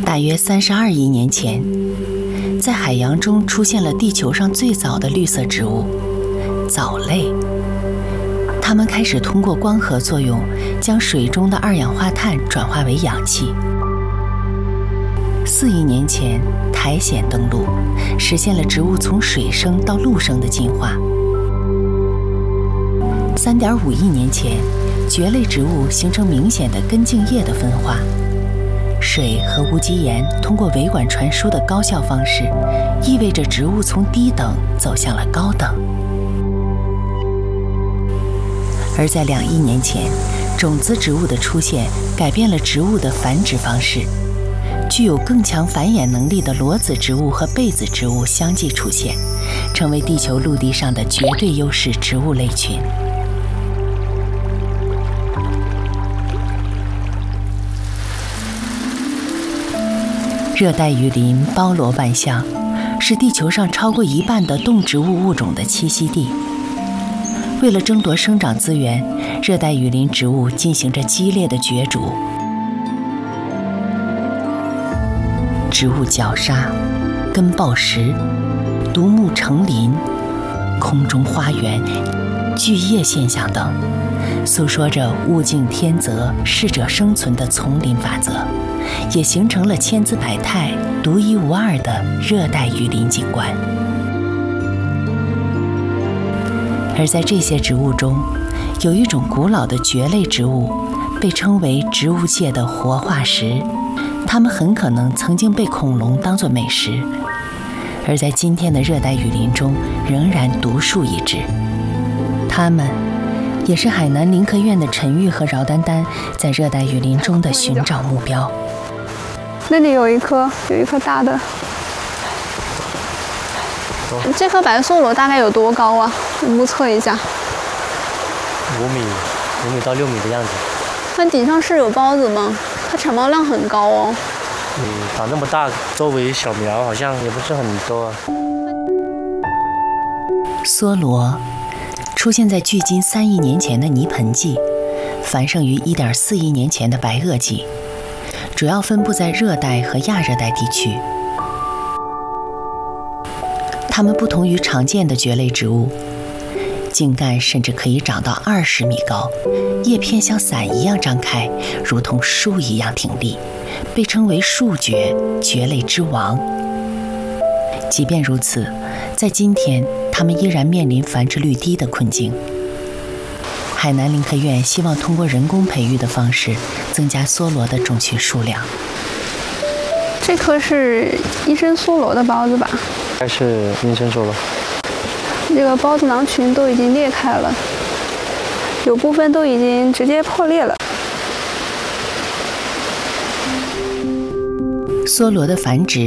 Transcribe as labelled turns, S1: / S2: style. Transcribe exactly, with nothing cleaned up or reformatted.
S1: 大约三十二亿年前，在海洋中出现了地球上最早的绿色植物——藻类。它们开始通过光合作用，将水中的二氧化碳转化为氧气。四亿年前，苔藓登陆，实现了植物从水生到陆生的进化。三点五亿年前，蕨类植物形成明显的根茎叶的分化。水和无机盐通过维管传输的高效方式，意味着植物从低等走向了高等。而在两亿年前，种子植物的出现改变了植物的繁殖方式，具有更强繁衍能力的裸子植物和被子植物相继出现，成为地球陆地上的绝对优势植物类群。热带雨林包罗万象，是地球上超过一半的动植物物种的栖息地。为了争夺生长资源，热带雨林植物进行着激烈的角逐。植物绞杀、根爆石、独木成林、空中花园、巨叶现象等，诉说着物竞天择、适者生存的丛林法则，也形成了千姿百态、独一无二的热带雨林景观。而在这些植物中，有一种古老的蕨类植物，被称为植物界的活化石。它们很可能曾经被恐龙当作美食，而在今天的热带雨林中，仍然独树一帜。它们也是海南林科院的陈玉和饶丹丹在热带雨林中的寻找目标。
S2: 那里有一棵，有一棵大的。这棵白梭罗大概有多高啊？我目测一下。
S3: 五米，五米到六米的样子。
S2: 它顶上是有孢子吗？它产孢量很高哦。
S3: 嗯，长这么大，周围小苗好像也不是很多啊。
S1: 梭罗出现在距今三亿年前的泥盆纪，繁盛于一点四亿年前的白垩纪，主要分布在热带和亚热带地区。它们不同于常见的蕨类植物，茎干甚至可以长到二十米高，叶片像伞一样张开，如同树一样挺立，被称为树蕨，蕨类之王。即便如此，在今天，它们依然面临繁殖率低的困境。海南林科院希望通过人工培育的方式，增加梭罗的种群数量。
S2: 这棵是医生梭罗的孢子吧？
S3: 应该是医生梭罗。
S2: 这个孢子囊群都已经裂开了，有部分都已经直接破裂了。
S1: 梭罗的繁殖